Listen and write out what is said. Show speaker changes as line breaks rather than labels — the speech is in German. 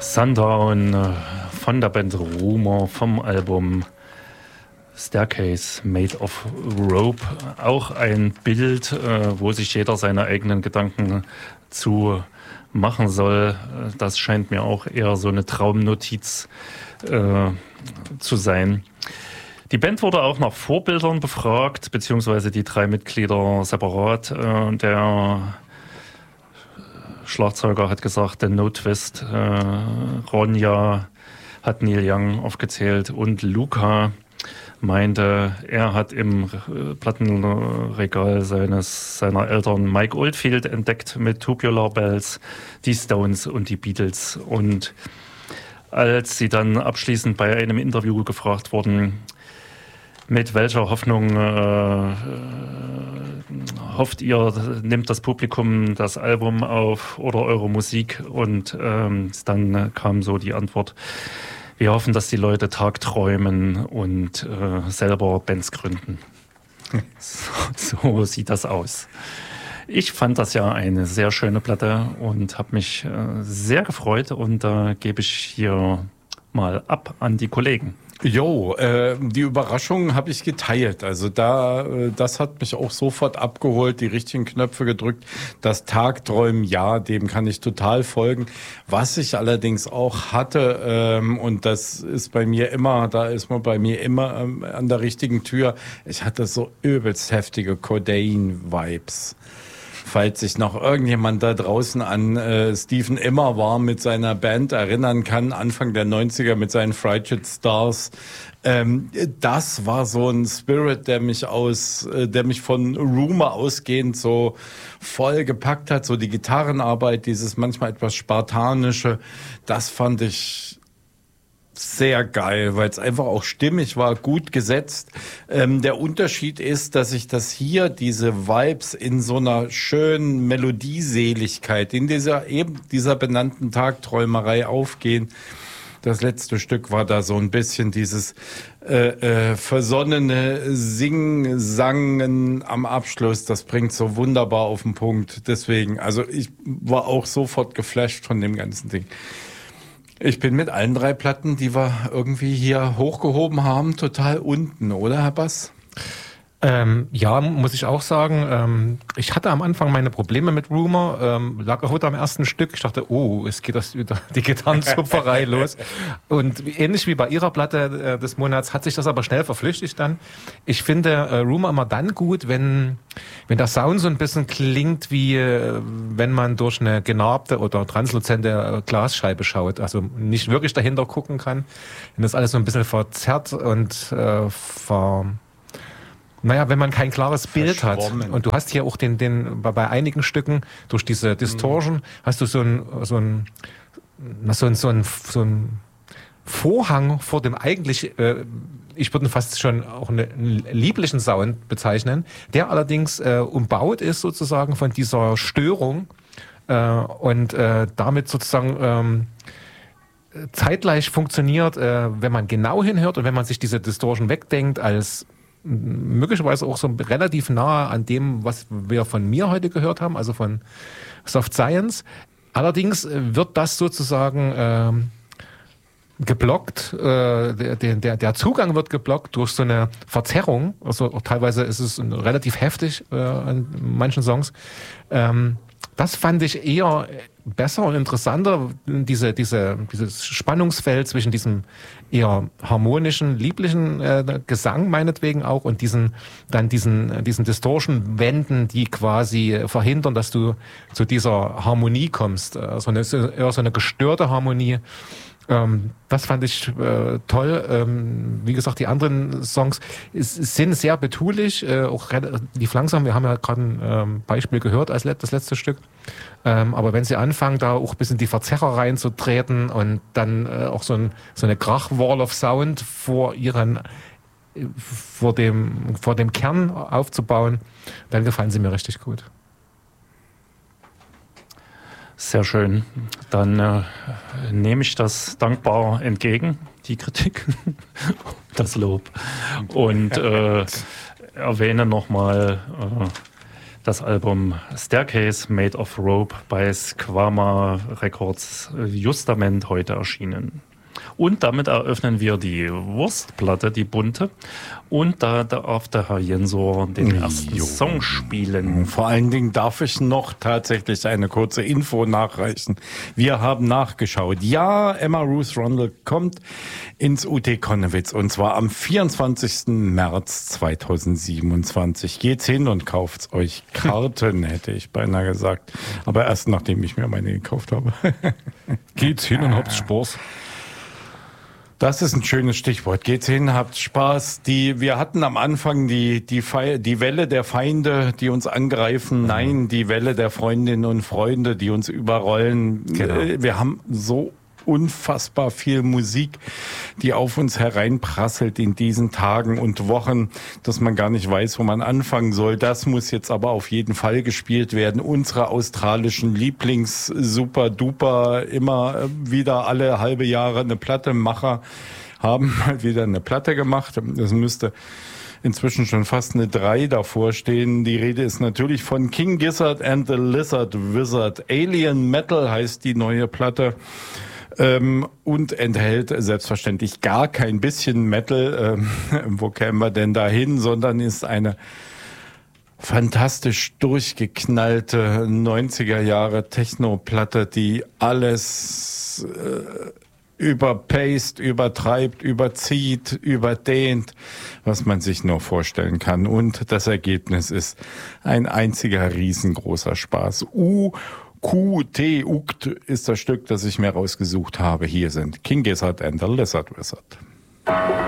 Sundown von der Band Rumour vom Album Staircase Made of Rope. Auch ein Bild, wo sich jeder seine eigenen Gedanken zu machen soll. Das scheint mir auch eher so eine Traumnotiz zu sein. Die Band wurde auch nach Vorbildern befragt, beziehungsweise die 3 Mitglieder separat. Der Schlagzeuger hat gesagt, der No Twist, Ronja hat Neil Young aufgezählt und Luca meinte, er hat im Plattenregal seiner Eltern Mike Oldfield entdeckt mit Tubular Bells, die Stones und die Beatles. Und als sie dann abschließend bei einem Interview gefragt wurden, mit welcher Hoffnung hofft ihr, nimmt das Publikum das Album auf oder eure Musik? Und dann kam so die Antwort, wir hoffen, dass die Leute tagträumen und selber Bands gründen. So sieht das aus. Ich fand das ja eine sehr schöne Platte und habe mich sehr gefreut. Und da gebe ich hier mal ab an die Kollegen.
Jo, die Überraschung habe ich geteilt. Also das hat mich auch sofort abgeholt, die richtigen Knöpfe gedrückt. Das Tagträumen, ja, dem kann ich total folgen. Was ich allerdings auch hatte, und das ist bei mir immer, da ist man bei mir immer an der richtigen Tür, ich hatte so übelst heftige Cordain-Vibes. Falls sich noch irgendjemand da draußen an Stephen Immerwahr mit seiner Band erinnern kann, Anfang der 90er mit seinen Frigid Stars. Das war so ein Spirit, der mich von Rumour ausgehend so voll gepackt hat. So die Gitarrenarbeit, dieses manchmal etwas spartanische, das fand ich sehr geil, weil es einfach auch stimmig war, gut gesetzt. Der Unterschied ist, dass ich das hier, diese Vibes in so einer schönen Melodieseligkeit, in dieser benannten Tagträumerei aufgehen. Das letzte Stück war da so ein bisschen dieses versonnene Singen am Abschluss. Das bringt so wunderbar auf den Punkt. Deswegen, also ich war auch sofort geflasht von dem ganzen Ding. Ich bin mit allen 3 Platten, die wir irgendwie hier hochgehoben haben, total unten, oder, Herr Bass?
Ja, muss ich auch sagen. Ich hatte am Anfang meine Probleme mit Rumour, lag heute am ersten Stück. Ich dachte, es geht das wieder die Gitarrenzupferei los. Und ähnlich wie bei Ihrer Platte des Monats hat sich das aber schnell verflüchtigt dann. Ich finde Rumour immer dann gut, wenn der Sound so ein bisschen klingt, wie wenn man durch eine genarbte oder transluzente Glasscheibe schaut. Also nicht wirklich dahinter gucken kann. Wenn das alles so ein bisschen verzerrt und wenn man kein klares Bild hat, und du hast hier auch bei einigen Stücken durch diese Distortion hast du so ein Vorhang vor dem eigentlich, ich würde ihn fast schon auch einen lieblichen Sound bezeichnen, der allerdings umbaut ist sozusagen von dieser Störung und damit sozusagen zeitgleich funktioniert, wenn man genau hinhört und wenn man sich diese Distortion wegdenkt als möglicherweise auch so relativ nahe an dem, was wir von mir heute gehört haben, also von Soft Science. Allerdings wird das sozusagen geblockt, der Zugang wird geblockt durch so eine Verzerrung. Also teilweise ist es relativ heftig an manchen Songs. Das fand ich eher besser und interessanter, dieses Spannungsfeld zwischen diesem eher harmonischen, lieblichen Gesang meinetwegen auch und diesen Distortion-Wänden, die quasi verhindern, dass du zu dieser Harmonie kommst. Eher so eine gestörte Harmonie. Das fand ich toll. Wie gesagt, die anderen Songs sind sehr betulich, auch relativ langsam. Wir haben ja gerade ein Beispiel gehört als das letzte Stück. Aber wenn sie anfangen, da auch ein bisschen die Verzerrer reinzutreten und dann auch so eine Krach-Wall of Sound vor dem Kern aufzubauen, dann gefallen sie mir richtig gut.
Sehr schön. Dann nehme ich das dankbar entgegen, die Kritik, das Lob. Und erwähne nochmal Das Album Staircase Made of Rope bei Squama Records justament heute erschienen. Und damit eröffnen wir die Wurstplatte, die bunte. Und da darf der Herr Jensor den ersten Song spielen.
Vor allen Dingen darf ich noch tatsächlich eine kurze Info nachreichen. Wir haben nachgeschaut. Ja, Emma Ruth Rundle kommt ins UT Konnewitz und zwar am 24. März 2027. Geht's hin und kauft's euch Karten, hätte ich beinahe gesagt. Aber erst nachdem ich mir meine gekauft habe.
Geht's hin und habt's Spaß.
Das ist ein schönes Stichwort. Geht's hin, habt Spaß. Wir hatten am Anfang die Welle der Feinde, die uns angreifen. Nein, die Welle der Freundinnen und Freunde, die uns überrollen.
Genau.
Wir haben so unfassbar viel Musik, die auf uns hereinprasselt in diesen Tagen und Wochen, dass man gar nicht weiß, wo man anfangen soll. Das muss jetzt aber auf jeden Fall gespielt werden. Unsere australischen Lieblings-Super-Duper, immer wieder alle halbe Jahre eine Plattemacher haben mal wieder eine Platte gemacht. Das müsste inzwischen schon fast eine 3 davor stehen. Die Rede ist natürlich von King Gizzard and the Lizard Wizard. Alien Metal heißt die neue Platte. Und enthält selbstverständlich gar kein bisschen Metal, wo kämen wir denn da hin, sondern ist eine fantastisch durchgeknallte 90er Jahre Techno-Platte, die alles überpaced, übertreibt, überzieht, überdehnt, was man sich nur vorstellen kann. Und das Ergebnis ist ein einziger riesengroßer Spaß. QT Ukt ist das Stück, das ich mir rausgesucht habe. Hier sind King Gizzard and the Lizard Wizard.